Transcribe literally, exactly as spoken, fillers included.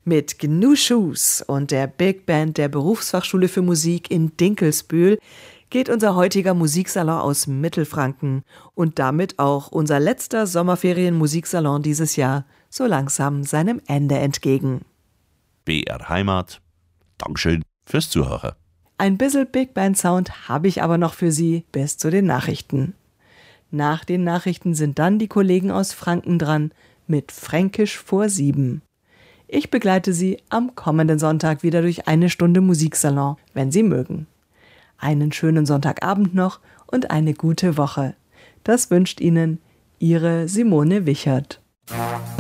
Mit Gnu Shoes und der Big Band der Berufsfachschule für Musik in Dinkelsbühl geht unser heutiger Musiksalon aus Mittelfranken und damit auch unser letzter Sommerferien-Musiksalon dieses Jahr so langsam seinem Ende entgegen. B R Heimat, Dankeschön fürs Zuhören. Ein bisschen Big Band Sound habe ich aber noch für Sie bis zu den Nachrichten. Nach den Nachrichten sind dann die Kollegen aus Franken dran mit Fränkisch vor sieben. Ich begleite Sie am kommenden Sonntag wieder durch eine Stunde Musiksalon, wenn Sie mögen. Einen schönen Sonntagabend noch und eine gute Woche. Das wünscht Ihnen Ihre Simone Wichert.